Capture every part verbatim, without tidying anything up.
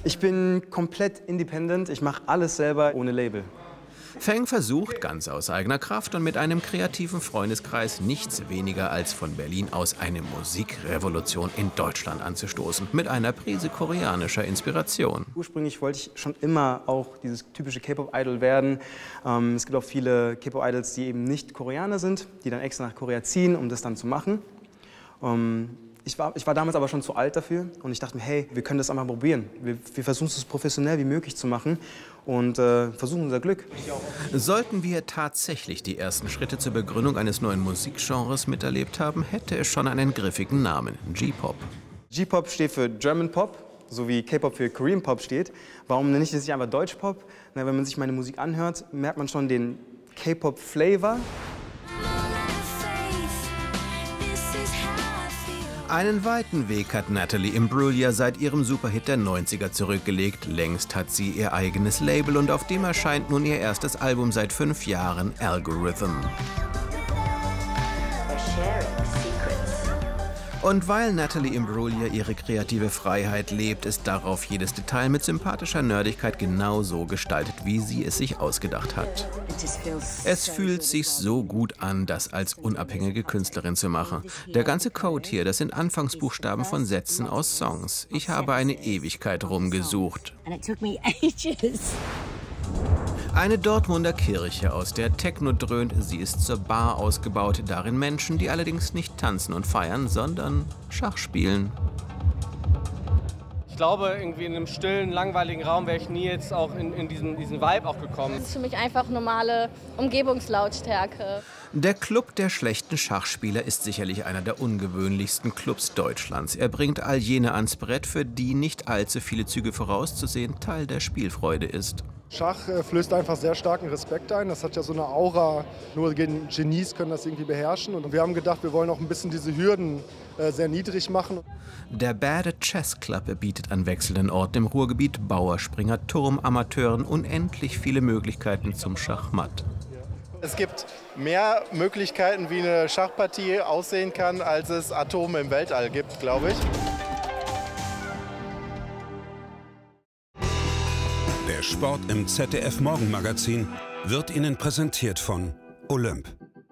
Ich bin komplett independent, ich mache alles selber ohne Label. Feng versucht, ganz aus eigener Kraft und mit einem kreativen Freundeskreis nichts weniger als von Berlin aus eine Musikrevolution in Deutschland anzustoßen, mit einer Prise koreanischer Inspiration. Ursprünglich wollte ich schon immer auch dieses typische K-Pop-Idol werden. Ähm, es gibt auch viele K-Pop-Idols, die eben nicht Koreaner sind, die dann extra nach Korea ziehen, um das dann zu machen. Ähm, Ich war, ich war damals aber schon zu alt dafür und ich dachte mir, hey, wir können das einfach probieren. Wir, wir versuchen es so professionell wie möglich zu machen und äh, versuchen unser Glück. Sollten wir tatsächlich die ersten Schritte zur Begründung eines neuen Musikgenres miterlebt haben, hätte es schon einen griffigen Namen, J-Pop. J-Pop steht für German Pop, so wie K-Pop für Korean Pop steht. Warum nenne ich das nicht einfach Deutsch Pop? Na, wenn man sich meine Musik anhört, merkt man schon den K-Pop-Flavor. Einen weiten Weg hat Natalie Imbruglia seit ihrem Superhit der neunziger zurückgelegt. Längst hat sie ihr eigenes Label und auf dem erscheint nun ihr erstes Album seit fünf Jahren, Algorithm. Und weil Natalie Imbruglia ihre kreative Freiheit lebt, ist darauf jedes Detail mit sympathischer Nerdigkeit genau so gestaltet, wie sie es sich ausgedacht hat. Es fühlt sich so gut an, das als unabhängige Künstlerin zu machen. Der ganze Code hier, das sind Anfangsbuchstaben von Sätzen aus Songs. Ich habe eine Ewigkeit rumgesucht. Eine Dortmunder Kirche, aus der Techno dröhnt. Sie ist zur Bar ausgebaut, darin Menschen, die allerdings nicht tanzen und feiern, sondern Schach spielen. Ich glaube, irgendwie in einem stillen, langweiligen Raum wäre ich nie jetzt auch in, in diesen, diesen Vibe auch gekommen. Das ist für mich einfach normale Umgebungslautstärke. Der Club der schlechten Schachspieler ist sicherlich einer der ungewöhnlichsten Clubs Deutschlands. Er bringt all jene ans Brett, für die nicht allzu viele Züge vorauszusehen Teil der Spielfreude ist. Schach äh, flößt einfach sehr starken Respekt ein. Das hat ja so eine Aura, nur Genies können das irgendwie beherrschen. Und wir haben gedacht, wir wollen auch ein bisschen diese Hürden äh, sehr niedrig machen. Der Bade Chess Club bietet an wechselnden Orten im Ruhrgebiet Bauerspringer, Turmamateuren unendlich viele Möglichkeiten zum Schachmatt. Es gibt mehr Möglichkeiten, wie eine Schachpartie aussehen kann, als es Atome im Weltall gibt, glaube ich. Der Sport im Z D F-Morgenmagazin wird Ihnen präsentiert von Olymp.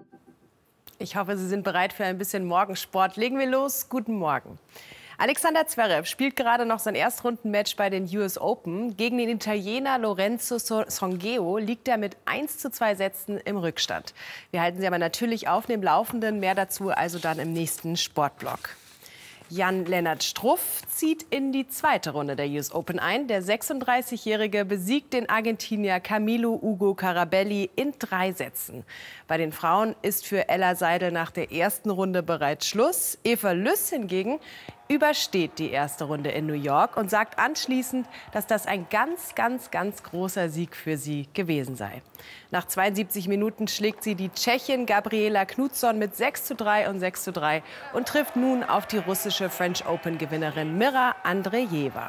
Ich hoffe, Sie sind bereit für ein bisschen Morgensport. Legen wir los. Guten Morgen. Alexander Zverev spielt gerade noch sein Erstrundenmatch bei den U S Open. Gegen den Italiener Lorenzo Songeo liegt er mit eins zu zwei Sätzen im Rückstand. Wir halten Sie aber natürlich auf dem Laufenden. Mehr dazu also dann im nächsten Sportblock. Jan-Lennart Struff zieht in die zweite Runde der U S Open ein. Der sechsunddreißigjährige besiegt den Argentinier Camilo Ugo Carabelli in drei Sätzen. Bei den Frauen ist für Ella Seidel nach der ersten Runde bereits Schluss. Eva Lüss hingegen übersteht die erste Runde in New York und sagt anschließend, dass das ein ganz, ganz, ganz großer Sieg für sie gewesen sei. Nach zweiundsiebzig Minuten schlägt sie die Tschechin Gabriela Knutsson mit sechs zu drei und sechs zu drei und trifft nun auf die russische French Open-Gewinnerin Mira Andreeva.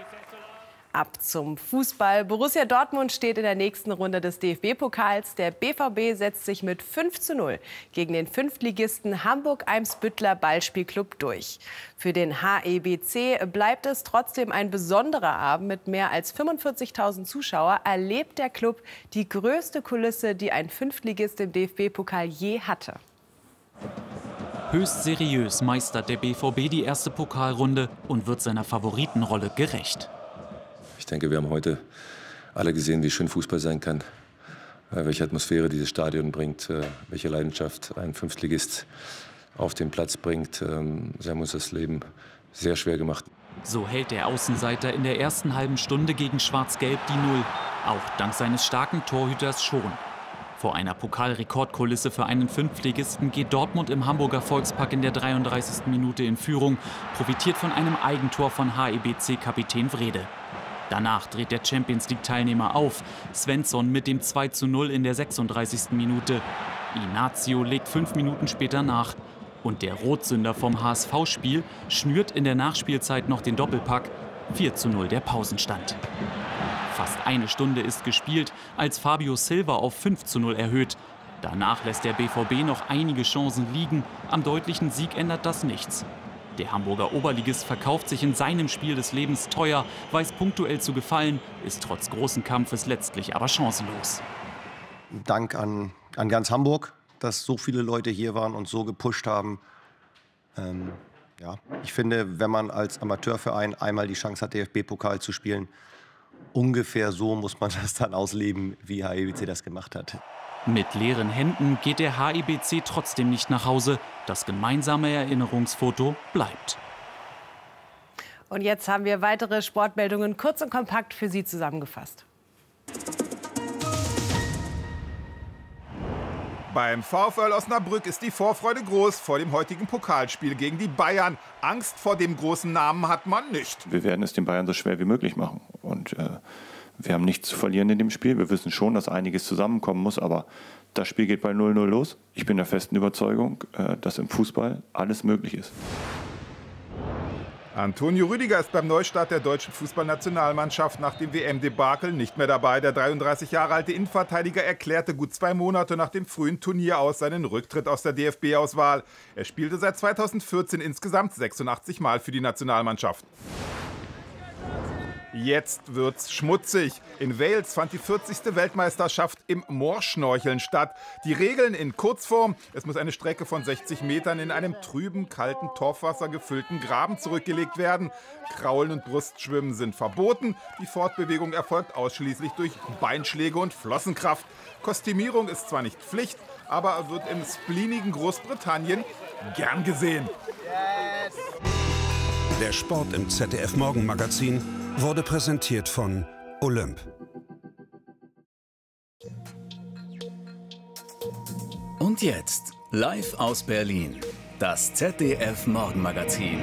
Ab zum Fußball. Borussia Dortmund steht in der nächsten Runde des D F B-Pokals. Der B V B setzt sich mit fünf zu null gegen den Fünftligisten Hamburg-Eimsbüttler Ballspielclub durch. Für den H E B C bleibt es trotzdem ein besonderer Abend. Mit mehr als fünfundvierzigtausend Zuschauer erlebt der Club die größte Kulisse, die ein Fünftligist im D F B-Pokal je hatte. Höchst seriös meistert der B V B die erste Pokalrunde und wird seiner Favoritenrolle gerecht. Ich denke, wir haben heute alle gesehen, wie schön Fußball sein kann, welche Atmosphäre dieses Stadion bringt, welche Leidenschaft ein Fünftligist auf den Platz bringt. Sie haben uns das Leben sehr schwer gemacht. So hält der Außenseiter in der ersten halben Stunde gegen Schwarz-Gelb die Null, auch dank seines starken Torhüters Schon. Vor einer Pokalrekordkulisse für einen Fünftligisten geht Dortmund im Hamburger Volkspark in der dreiunddreißigsten Minute in Führung, profitiert von einem Eigentor von H E B C-Kapitän Wrede. Danach dreht der Champions-League-Teilnehmer auf. Svensson mit dem zwei zu null in der sechsunddreißigsten Minute. Ignacio legt fünf Minuten später nach. Und der Rotsünder vom H S V-Spiel schnürt in der Nachspielzeit noch den Doppelpack. vier zu null der Pausenstand. Fast eine Stunde ist gespielt, als Fabio Silva auf fünf zu null erhöht. Danach lässt der B V B noch einige Chancen liegen. Am deutlichen Sieg ändert das nichts. Der Hamburger Oberligist verkauft sich in seinem Spiel des Lebens teuer, weiß punktuell zu gefallen, ist trotz großen Kampfes letztlich aber chancenlos. Dank an, an ganz Hamburg, dass so viele Leute hier waren und so gepusht haben. Ähm, ja, ich finde, wenn man als Amateurverein einmal die Chance hat, D F B-Pokal zu spielen, ungefähr so muss man das dann ausleben, wie H I B C das gemacht hat. Mit leeren Händen geht der H I B C trotzdem nicht nach Hause. Das gemeinsame Erinnerungsfoto bleibt. Und jetzt haben wir weitere Sportmeldungen kurz und kompakt für Sie zusammengefasst. Beim VfL Osnabrück ist die Vorfreude groß vor dem heutigen Pokalspiel gegen die Bayern. Angst vor dem großen Namen hat man nicht. Wir werden es den Bayern so schwer wie möglich machen. Und äh, wir haben nichts zu verlieren in dem Spiel. Wir wissen schon, dass einiges zusammenkommen muss, aber das Spiel geht bei null null los. Ich bin der festen Überzeugung, äh, dass im Fußball alles möglich ist. Antonio Rüdiger ist beim Neustart der deutschen Fußballnationalmannschaft nach dem W M-Debakel nicht mehr dabei. Der dreiunddreißig Jahre alte Innenverteidiger erklärte gut zwei Monate nach dem frühen Turnier aus seinen Rücktritt aus der D F B-Auswahl. Er spielte seit zweitausendvierzehn insgesamt sechsundachtzig Mal für die Nationalmannschaft. Jetzt wird's schmutzig. In Wales fand die vierzigste Weltmeisterschaft im Moorschnorcheln statt. Die Regeln in Kurzform: Es muss eine Strecke von sechzig Metern in einem trüben, kalten Torfwasser gefüllten Graben zurückgelegt werden. Kraulen und Brustschwimmen sind verboten. Die Fortbewegung erfolgt ausschließlich durch Beinschläge und Flossenkraft. Kostümierung ist zwar nicht Pflicht, aber wird im spleenigen Großbritannien gern gesehen. Der Sport im Z D F Morgenmagazin wurde präsentiert von Olymp. Und jetzt, live aus Berlin, das Z D F Morgenmagazin.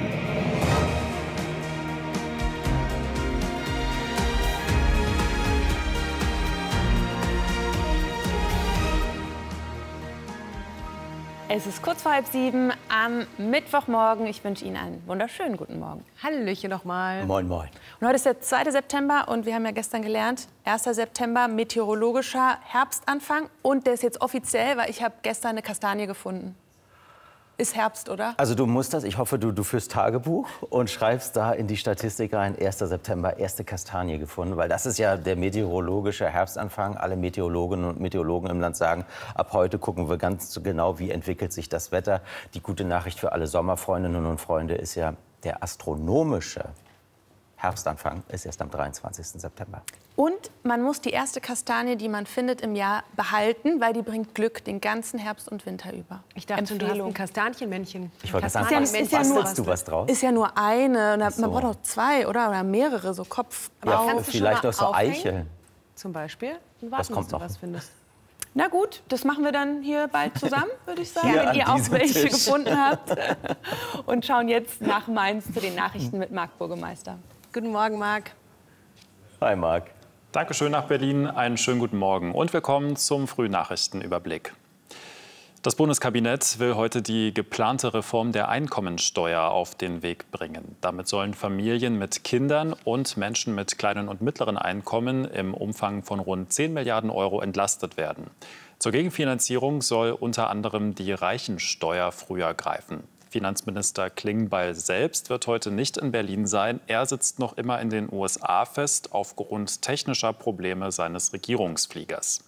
Es ist kurz vor halb sieben am Mittwochmorgen. Ich wünsche Ihnen einen wunderschönen guten Morgen. Hallöchen nochmal. Moin, moin. Und heute ist der zweite September und wir haben ja gestern gelernt, erster September, meteorologischer Herbstanfang. Und der ist jetzt offiziell, weil ich habe gestern eine Kastanie gefunden. Ist Herbst, oder? Also du musst das, ich hoffe, du, du führst Tagebuch und schreibst da in die Statistik rein, erster September, erste Kastanie gefunden. Weil das ist ja der meteorologische Herbstanfang. Alle Meteorologinnen und Meteorologen im Land sagen, ab heute gucken wir ganz genau, wie entwickelt sich das Wetter. Die gute Nachricht für alle Sommerfreundinnen und Freunde ist ja, der astronomische Herbstanfang ist erst am dreiundzwanzigsten September. Und man muss die erste Kastanie, die man findet im Jahr, behalten, weil die bringt Glück den ganzen Herbst und Winter über. Ich dachte, du hast ein Kastanienmännchen. Ich wollte sagen, ist ja, ist ja nur, du was draus? Ist ja nur eine. Man so. braucht auch zwei oder, oder mehrere, so Kopf. Ja, vielleicht auch so aufhängen? Eicheln. Zum Beispiel. Und warten, das kommt bis du noch. was findest. Na gut, das machen wir dann hier bald zusammen, würde ich sagen, Hier wenn ihr auch welche Tisch. gefunden habt. Und schauen jetzt nach Mainz zu den Nachrichten mit Marc Burgemeister. Guten Morgen, Marc. Hi, Marc. Dankeschön nach Berlin. Einen schönen guten Morgen. Und wir kommen zum Frühnachrichtenüberblick. Das Bundeskabinett will heute die geplante Reform der Einkommensteuer auf den Weg bringen. Damit sollen Familien mit Kindern und Menschen mit kleinen und mittleren Einkommen im Umfang von rund zehn Milliarden Euro entlastet werden. Zur Gegenfinanzierung soll unter anderem die Reichensteuer früher greifen. Finanzminister Klingbeil selbst wird heute nicht in Berlin sein. Er sitzt noch immer in den U S A fest aufgrund technischer Probleme seines Regierungsfliegers.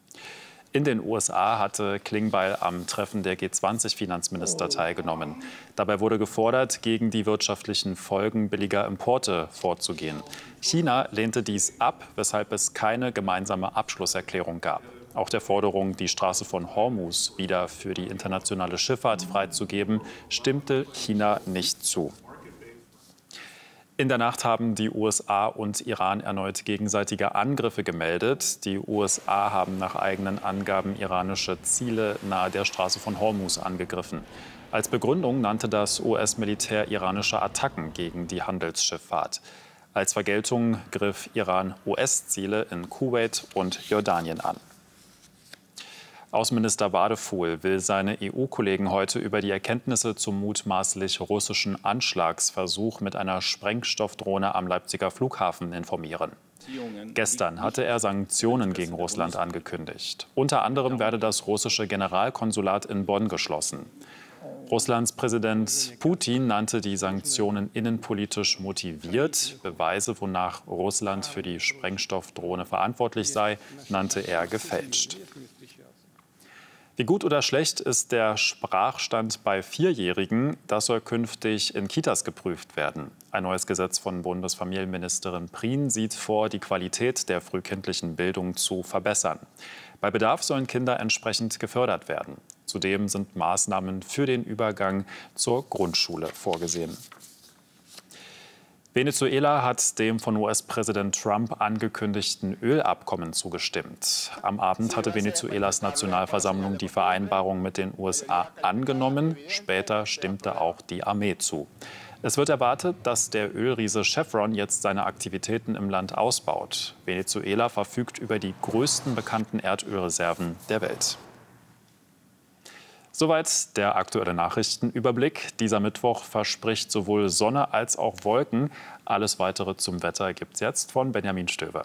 In den U S A hatte Klingbeil am Treffen der G zwanzig Finanzminister teilgenommen. Dabei wurde gefordert, gegen die wirtschaftlichen Folgen billiger Importe vorzugehen. China lehnte dies ab, weshalb es keine gemeinsame Abschlusserklärung gab. Auch der Forderung, die Straße von Hormuz wieder für die internationale Schifffahrt freizugeben, stimmte China nicht zu. In der Nacht haben die U S A und Iran erneut gegenseitige Angriffe gemeldet. Die U S A haben nach eigenen Angaben iranische Ziele nahe der Straße von Hormuz angegriffen. Als Begründung nannte das U S-Militär iranische Attacken gegen die Handelsschifffahrt. Als Vergeltung griff Iran U S-Ziele in Kuwait und Jordanien an. Außenminister Wadefuhl will seine E U-Kollegen heute über die Erkenntnisse zum mutmaßlich russischen Anschlagsversuch mit einer Sprengstoffdrohne am Leipziger Flughafen informieren. Gestern hatte er Sanktionen gegen Russland angekündigt. Unter anderem werde das russische Generalkonsulat in Bonn geschlossen. Russlands Präsident Putin nannte die Sanktionen innenpolitisch motiviert. Beweise, wonach Russland für die Sprengstoffdrohne verantwortlich sei, nannte er gefälscht. Wie gut oder schlecht ist der Sprachstand bei Vierjährigen? Das soll künftig in Kitas geprüft werden. Ein neues Gesetz von Bundesfamilienministerin Prien sieht vor, die Qualität der frühkindlichen Bildung zu verbessern. Bei Bedarf sollen Kinder entsprechend gefördert werden. Zudem sind Maßnahmen für den Übergang zur Grundschule vorgesehen. Venezuela hat dem von U S-Präsident Trump angekündigten Ölabkommen zugestimmt. Am Abend hatte Venezuelas Nationalversammlung die Vereinbarung mit den U S A angenommen. Später stimmte auch die Armee zu. Es wird erwartet, dass der Ölriese Chevron jetzt seine Aktivitäten im Land ausbaut. Venezuela verfügt über die größten bekannten Erdölreserven der Welt. Soweit der aktuelle Nachrichtenüberblick. Dieser Mittwoch verspricht sowohl Sonne als auch Wolken. Alles Weitere zum Wetter gibt es jetzt von Benjamin Stöver.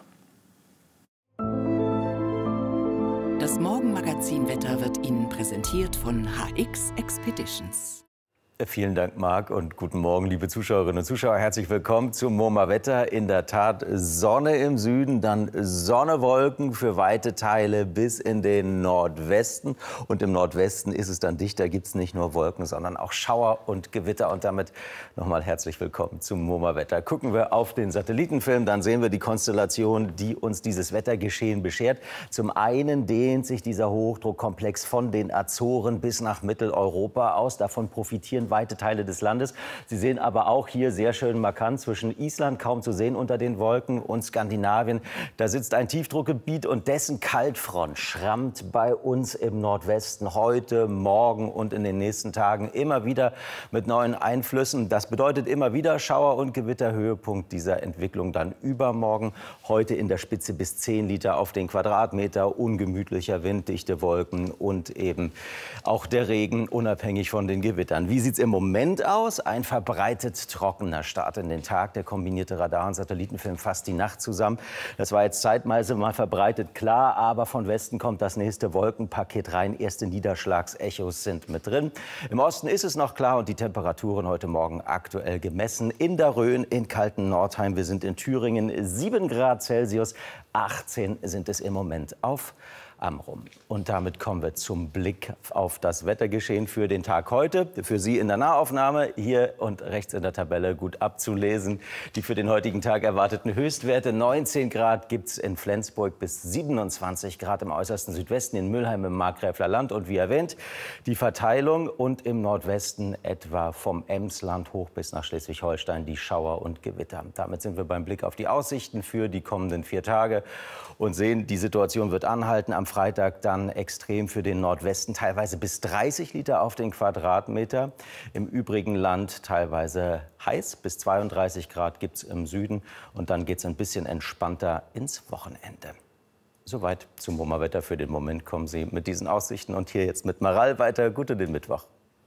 Das Morgenmagazin-Wetter wird Ihnen präsentiert von H X Expeditions. Vielen Dank, Marc, und guten Morgen, liebe Zuschauerinnen und Zuschauer. Herzlich willkommen zum MoMA-Wetter. In der Tat Sonne im Süden, dann Sonne, Wolken für weite Teile bis in den Nordwesten. Und im Nordwesten ist es dann dichter, gibt es nicht nur Wolken, sondern auch Schauer und Gewitter. Und damit nochmal herzlich willkommen zum MoMA-Wetter. Gucken wir auf den Satellitenfilm, dann sehen wir die Konstellation, die uns dieses Wettergeschehen beschert. Zum einen dehnt sich dieser Hochdruckkomplex von den Azoren bis nach Mitteleuropa aus. Davon profitieren weite Teile des Landes. Sie sehen aber auch hier sehr schön markant zwischen Island, kaum zu sehen unter den Wolken, und Skandinavien. Da sitzt ein Tiefdruckgebiet und dessen Kaltfront schrammt bei uns im Nordwesten heute, morgen und in den nächsten Tagen immer wieder mit neuen Einflüssen. Das bedeutet immer wieder Schauer und Gewitter. Höhepunkt dieser Entwicklung dann übermorgen. Heute in der Spitze bis zehn Liter auf den Quadratmeter, ungemütlicher Wind, dichte Wolken und eben auch der Regen, unabhängig von den Gewittern. Wie sieht es im Moment aus? Ein verbreitet trockener Start in den Tag. Der kombinierte Radar- und Satellitenfilm fasst die Nacht zusammen. Das war jetzt zeitweise mal verbreitet, klar, aber von Westen kommt das nächste Wolkenpaket rein. Erste Niederschlagsechos sind mit drin. Im Osten ist es noch klar und die Temperaturen heute Morgen aktuell gemessen. In der Rhön, in kalten Nordheim, wir sind in Thüringen, sieben Grad Celsius, achtzehn sind es im Moment auf Amrum. Und damit kommen wir zum Blick auf das Wettergeschehen für den Tag heute. Für Sie in der Nahaufnahme hier und rechts in der Tabelle gut abzulesen. Die für den heutigen Tag erwarteten Höchstwerte: neunzehn Grad gibt es in Flensburg bis siebenundzwanzig Grad im äußersten Südwesten, in Mülheim im Markgräfler Land. Und wie erwähnt, die Verteilung und im Nordwesten etwa vom Emsland hoch bis nach Schleswig-Holstein die Schauer und Gewitter. Damit sind wir beim Blick auf die Aussichten für die kommenden vier Tage und sehen, die Situation wird anhalten. Am Freitag dann extrem für den Nordwesten, teilweise bis dreißig Liter auf den Quadratmeter. Im übrigen Land teilweise heiß, bis zweiunddreißig Grad gibt es im Süden. Und dann geht es ein bisschen entspannter ins Wochenende. Soweit zum MoMA-Wetter für den Moment. Kommen Sie mit diesen Aussichten und hier jetzt mit Maral weiter. Gute den Mittwoch.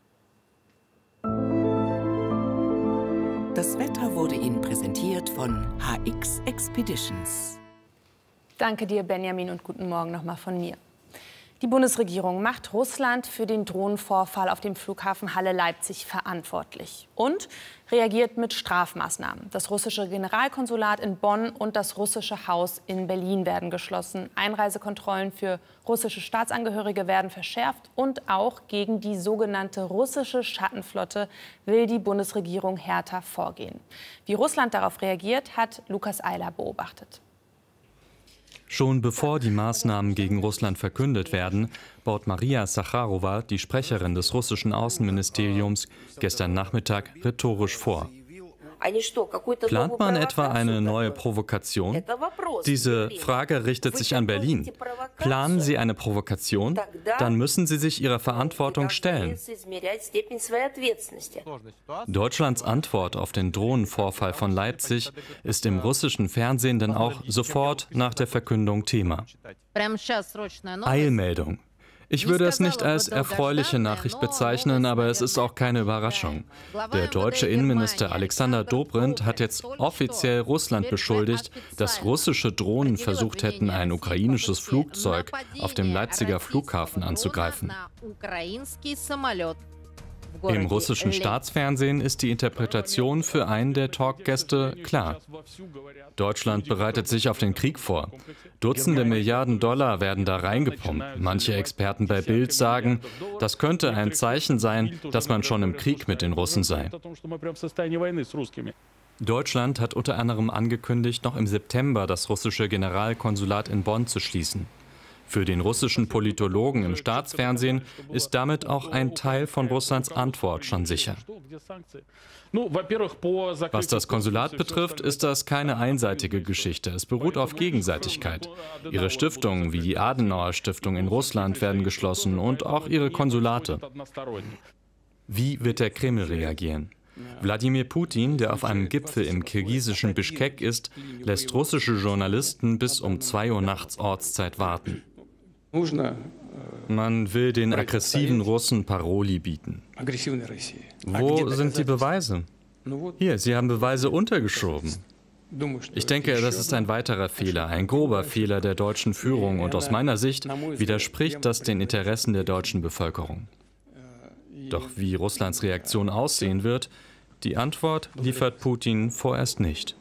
Das Wetter wurde Ihnen präsentiert von H X Expeditions. Danke dir, Benjamin, und guten Morgen nochmal von mir. Die Bundesregierung macht Russland für den Drohnenvorfall auf dem Flughafen Halle-Leipzig verantwortlich und reagiert mit Strafmaßnahmen. Das russische Generalkonsulat in Bonn und das russische Haus in Berlin werden geschlossen. Einreisekontrollen für russische Staatsangehörige werden verschärft und auch gegen die sogenannte russische Schattenflotte will die Bundesregierung härter vorgehen. Wie Russland darauf reagiert, hat Lukas Eiler beobachtet. Schon bevor die Maßnahmen gegen Russland verkündet werden, baut Maria Sacharowa, die Sprecherin des russischen Außenministeriums, gestern Nachmittag rhetorisch vor. Plant man etwa eine neue Provokation? Diese Frage richtet sich an Berlin. Planen Sie eine Provokation? Dann müssen Sie sich Ihrer Verantwortung stellen. Deutschlands Antwort auf den Drohnenvorfall von Leipzig ist im russischen Fernsehen dann auch sofort nach der Verkündung Thema. Eilmeldung. Ich würde es nicht als erfreuliche Nachricht bezeichnen, aber es ist auch keine Überraschung. Der deutsche Innenminister Alexander Dobrindt hat jetzt offiziell Russland beschuldigt, dass russische Drohnen versucht hätten, ein ukrainisches Flugzeug auf dem Leipziger Flughafen anzugreifen. Im russischen Staatsfernsehen ist die Interpretation für einen der Talkgäste klar. Deutschland bereitet sich auf den Krieg vor. Dutzende Milliarden Dollar werden da reingepumpt. Manche Experten bei Bild sagen, das könnte ein Zeichen sein, dass man schon im Krieg mit den Russen sei. Deutschland hat unter anderem angekündigt, noch im September das russische Generalkonsulat in Bonn zu schließen. Für den russischen Politologen im Staatsfernsehen ist damit auch ein Teil von Russlands Antwort schon sicher. Was das Konsulat betrifft, ist das keine einseitige Geschichte. Es beruht auf Gegenseitigkeit. Ihre Stiftungen wie die Adenauer-Stiftung in Russland werden geschlossen und auch ihre Konsulate. Wie wird der Kreml reagieren? Wladimir Putin, der auf einem Gipfel im kirgisischen Bischkek ist, lässt russische Journalisten bis um zwei Uhr nachts Ortszeit warten. Man will den aggressiven Russen Paroli bieten. Wo sind die Beweise? Hier, Sie haben Beweise untergeschoben. Ich denke, das ist ein weiterer Fehler, ein grober Fehler der deutschen Führung und aus meiner Sicht widerspricht das den Interessen der deutschen Bevölkerung. Doch wie Russlands Reaktion aussehen wird, die Antwort liefert Putin vorerst nicht.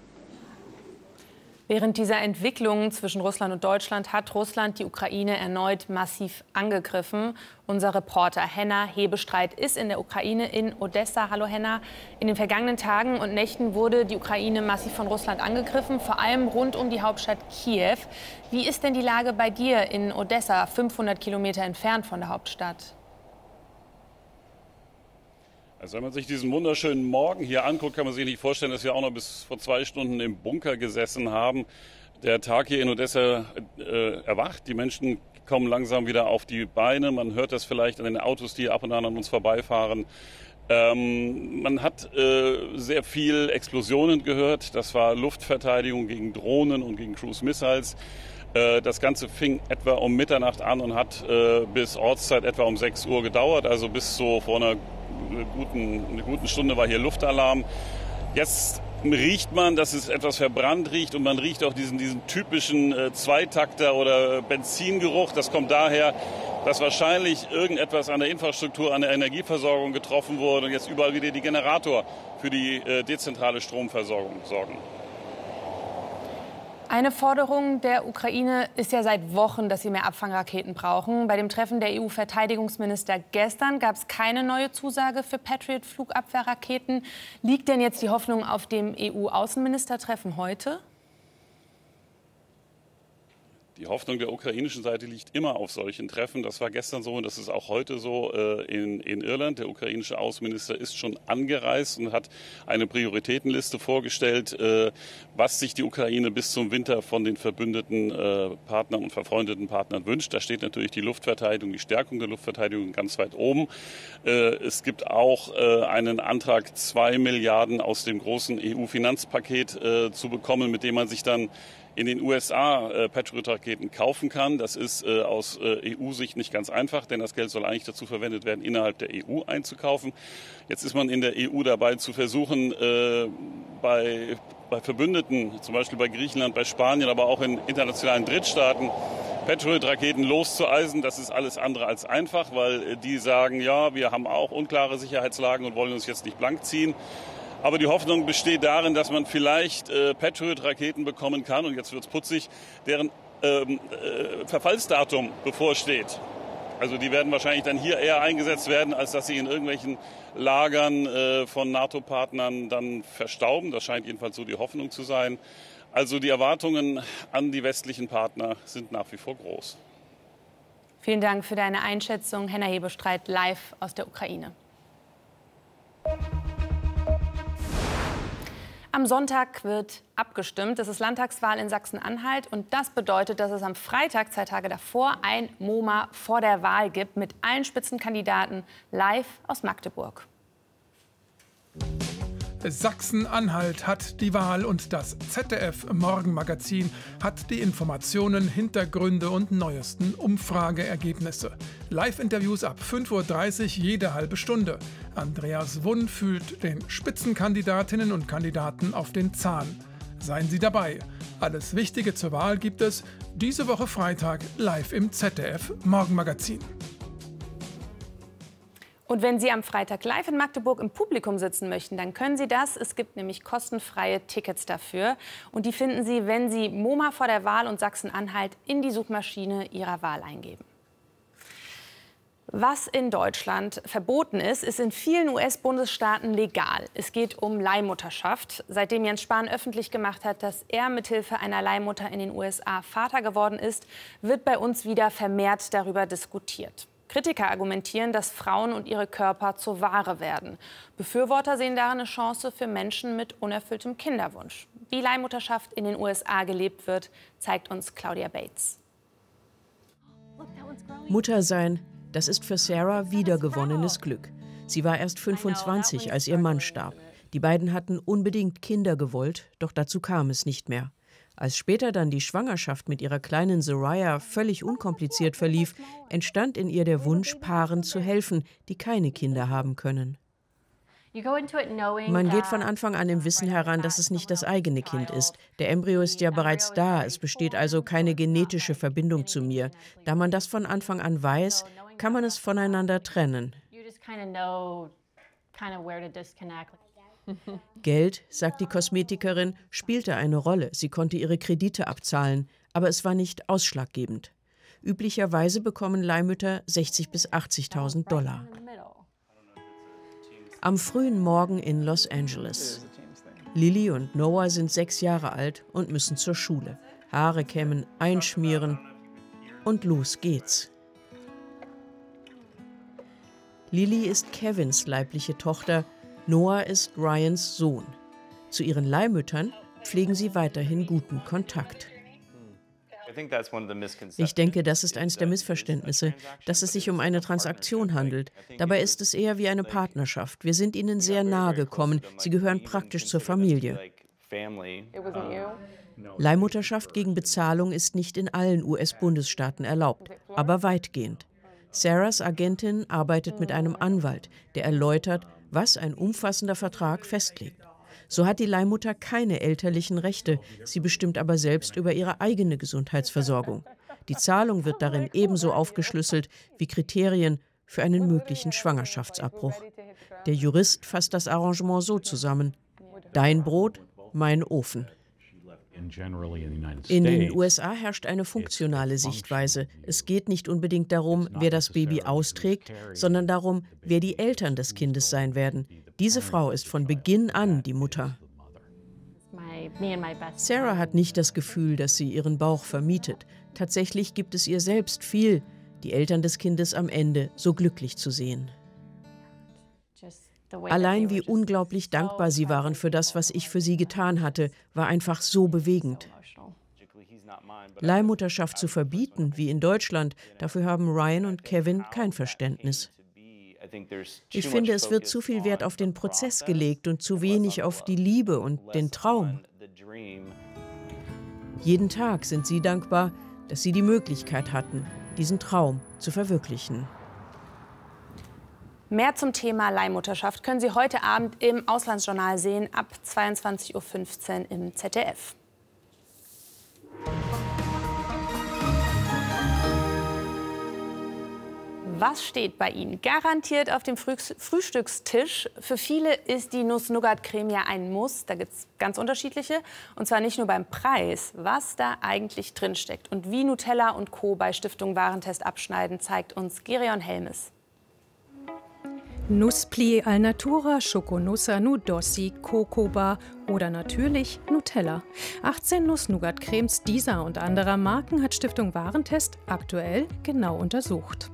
Während dieser Entwicklungen zwischen Russland und Deutschland hat Russland die Ukraine erneut massiv angegriffen. Unser Reporter Henna Hebestreit ist in der Ukraine in Odessa. Hallo Henna. In den vergangenen Tagen und Nächten wurde die Ukraine massiv von Russland angegriffen, vor allem rund um die Hauptstadt Kiew. Wie ist denn die Lage bei dir in Odessa, fünfhundert Kilometer entfernt von der Hauptstadt? Also wenn man sich diesen wunderschönen Morgen hier anguckt, kann man sich nicht vorstellen, dass wir auch noch bis vor zwei Stunden im Bunker gesessen haben. Der Tag hier in Odessa äh, erwacht. Die Menschen kommen langsam wieder auf die Beine. Man hört das vielleicht an den Autos, die ab und an an uns vorbeifahren. Ähm, man hat äh, sehr viel Explosionen gehört. Das war Luftverteidigung gegen Drohnen und gegen Cruise Missiles. Äh, das Ganze fing etwa um Mitternacht an und hat äh, bis Ortszeit etwa um sechs Uhr gedauert. Also bis so vor einer Eine guten, eine guten Stunde war hier Luftalarm. Jetzt riecht man, dass es etwas verbrannt riecht und man riecht auch diesen, diesen typischen äh, Zweitakter- oder Benzingeruch. Das kommt daher, dass wahrscheinlich irgendetwas an der Infrastruktur, an der Energieversorgung getroffen wurde und jetzt überall wieder die Generator für die äh, dezentrale Stromversorgung sorgen. Eine Forderung der Ukraine ist ja seit Wochen, dass sie mehr Abfangraketen brauchen. Bei dem Treffen der E U-Verteidigungsminister gestern gab es keine neue Zusage für Patriot-Flugabwehrraketen. Liegt denn jetzt die Hoffnung auf dem E U-Außenministertreffen heute? Die Hoffnung der ukrainischen Seite liegt immer auf solchen Treffen. Das war gestern so und das ist auch heute so äh, in, in Irland. Der ukrainische Außenminister ist schon angereist und hat eine Prioritätenliste vorgestellt, äh, was sich die Ukraine bis zum Winter von den verbündeten äh, Partnern und verfreundeten Partnern wünscht. Da steht natürlich die Luftverteidigung, die Stärkung der Luftverteidigung ganz weit oben. Äh, es gibt auch äh, einen Antrag, zwei Milliarden aus dem großen E U-Finanzpaket äh, zu bekommen, mit dem man sich dann in den U S A äh, Patriot-Raketen kaufen kann. Das ist äh, aus äh, E U-Sicht nicht ganz einfach, denn das Geld soll eigentlich dazu verwendet werden, innerhalb der E U einzukaufen. Jetzt ist man in der E U dabei zu versuchen, äh, bei, bei Verbündeten, zum Beispiel bei Griechenland, bei Spanien, aber auch in internationalen Drittstaaten, Patriot-Raketen loszueisen. Das ist alles andere als einfach, weil äh, die sagen, ja, wir haben auch unklare Sicherheitslagen und wollen uns jetzt nicht blank ziehen. Aber die Hoffnung besteht darin, dass man vielleicht äh, Patriot-Raketen bekommen kann, und jetzt wird es putzig, deren ähm, äh, Verfallsdatum bevorsteht. Also die werden wahrscheinlich dann hier eher eingesetzt werden, als dass sie in irgendwelchen Lagern äh, von NATO-Partnern dann verstauben. Das scheint jedenfalls so die Hoffnung zu sein. Also die Erwartungen an die westlichen Partner sind nach wie vor groß. Vielen Dank für deine Einschätzung, Henna Hebestreit, live aus der Ukraine. Am Sonntag wird abgestimmt. Es ist Landtagswahl in Sachsen-Anhalt. Und das bedeutet, dass es am Freitag, zwei Tage davor, ein MoMA vor der Wahl gibt mit allen Spitzenkandidaten live aus Magdeburg. Sachsen-Anhalt hat die Wahl und das Z D F-Morgenmagazin hat die Informationen, Hintergründe und neuesten Umfrageergebnisse. Live-Interviews ab fünf Uhr dreißig jede halbe Stunde. Andreas Wunn fühlt den Spitzenkandidatinnen und Kandidaten auf den Zahn. Seien Sie dabei. Alles Wichtige zur Wahl gibt es diese Woche Freitag live im Z D F-Morgenmagazin. Und wenn Sie am Freitag live in Magdeburg im Publikum sitzen möchten, dann können Sie das. Es gibt nämlich kostenfreie Tickets dafür. Und die finden Sie, wenn Sie MoMA vor der Wahl und Sachsen-Anhalt in die Suchmaschine Ihrer Wahl eingeben. Was in Deutschland verboten ist, ist in vielen U S-Bundesstaaten legal. Es geht um Leihmutterschaft. Seitdem Jens Spahn öffentlich gemacht hat, dass er mithilfe einer Leihmutter in den U S A Vater geworden ist, wird bei uns wieder vermehrt darüber diskutiert. Kritiker argumentieren, dass Frauen und ihre Körper zur Ware werden. Befürworter sehen darin eine Chance für Menschen mit unerfülltem Kinderwunsch. Wie Leihmutterschaft in den U S A gelebt wird, zeigt uns Claudia Bates. Mutter sein, das ist für Sarah wiedergewonnenes Glück. Sie war erst fünfundzwanzig, als ihr Mann starb. Die beiden hatten unbedingt Kinder gewollt, doch dazu kam es nicht mehr. Als später dann die Schwangerschaft mit ihrer kleinen Soraya völlig unkompliziert verlief, entstand in ihr der Wunsch, Paaren zu helfen, die keine Kinder haben können. Man geht von Anfang an im Wissen heran, dass es nicht das eigene Kind ist. Der Embryo ist ja bereits da, es besteht also keine genetische Verbindung zu mir. Da man das von Anfang an weiß, kann man es voneinander trennen. Geld, sagt die Kosmetikerin, spielte eine Rolle. Sie konnte ihre Kredite abzahlen, aber es war nicht ausschlaggebend. Üblicherweise bekommen Leihmütter sechzigtausend bis achtzigtausend Dollar. Am frühen Morgen in Los Angeles. Lily und Noah sind sechs Jahre alt und müssen zur Schule. Haare kämmen, einschmieren und los geht's. Lily ist Kevins leibliche Tochter, Noah ist Ryans Sohn. Zu ihren Leihmüttern pflegen sie weiterhin guten Kontakt. Ich denke, das ist eines der Missverständnisse, dass es sich um eine Transaktion handelt. Dabei ist es eher wie eine Partnerschaft. Wir sind ihnen sehr nahe gekommen. Sie gehören praktisch zur Familie. Leihmutterschaft gegen Bezahlung ist nicht in allen U S-Bundesstaaten erlaubt, aber weitgehend. Sarahs Agentin arbeitet mit einem Anwalt, der erläutert, was ein umfassender Vertrag festlegt. So hat die Leihmutter keine elterlichen Rechte, sie bestimmt aber selbst über ihre eigene Gesundheitsversorgung. Die Zahlung wird darin ebenso aufgeschlüsselt wie Kriterien für einen möglichen Schwangerschaftsabbruch. Der Jurist fasst das Arrangement so zusammen: Dein Brot, mein Ofen. In den U S A herrscht eine funktionale Sichtweise. Es geht nicht unbedingt darum, wer das Baby austrägt, sondern darum, wer die Eltern des Kindes sein werden. Diese Frau ist von Beginn an die Mutter. Sarah hat nicht das Gefühl, dass sie ihren Bauch vermietet. Tatsächlich gibt es ihr selbst viel, die Eltern des Kindes am Ende so glücklich zu sehen. Allein wie unglaublich dankbar sie waren für das, was ich für sie getan hatte, war einfach so bewegend. Leihmutterschaft zu verbieten, wie in Deutschland, dafür haben Ryan und Kevin kein Verständnis. Ich finde, es wird zu viel Wert auf den Prozess gelegt und zu wenig auf die Liebe und den Traum. Jeden Tag sind sie dankbar, dass sie die Möglichkeit hatten, diesen Traum zu verwirklichen. Mehr zum Thema Leihmutterschaft können Sie heute Abend im Auslandsjournal sehen, ab zweiundzwanzig Uhr fünfzehn im Z D F. Was steht bei Ihnen garantiert auf dem Früh Frühstückstisch? Für viele ist die Nuss-Nougat-Creme ja ein Muss. Da gibt es ganz unterschiedliche. Und zwar nicht nur beim Preis, was da eigentlich drinsteckt. Und wie Nutella und Co. bei Stiftung Warentest abschneiden, zeigt uns Gerion Helmes. Nusspli al natura, Schokonussa, Nudossi, Cocoba oder natürlich Nutella. achtzehn Nuss-Nougat-Cremes dieser und anderer Marken hat Stiftung Warentest aktuell genau untersucht.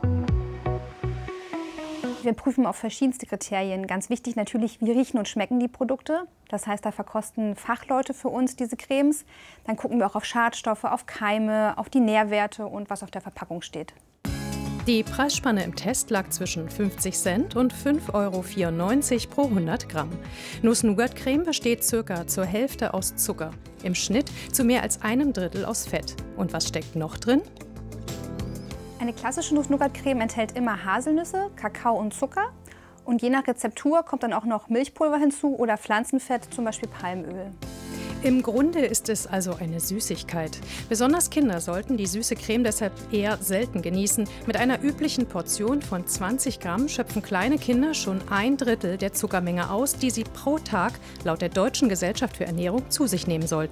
Wir prüfen auf verschiedenste Kriterien. Ganz wichtig natürlich, wie riechen und schmecken die Produkte. Das heißt, da verkosten Fachleute für uns diese Cremes. Dann gucken wir auch auf Schadstoffe, auf Keime, auf die Nährwerte und was auf der Verpackung steht. Die Preisspanne im Test lag zwischen fünfzig Cent und fünf Euro vierundneunzig pro hundert Gramm. Nuss-Nougat-Creme besteht circa zur Hälfte aus Zucker, im Schnitt zu mehr als einem Drittel aus Fett. Und was steckt noch drin? Eine klassische Nuss-Nougat-Creme enthält immer Haselnüsse, Kakao und Zucker. Und je nach Rezeptur kommt dann auch noch Milchpulver hinzu oder Pflanzenfett, zum Beispiel Palmöl. Im Grunde ist es also eine Süßigkeit. Besonders Kinder sollten die süße Creme deshalb eher selten genießen. Mit einer üblichen Portion von zwanzig Gramm schöpfen kleine Kinder schon ein Drittel der Zuckermenge aus, die sie pro Tag laut der Deutschen Gesellschaft für Ernährung zu sich nehmen sollten.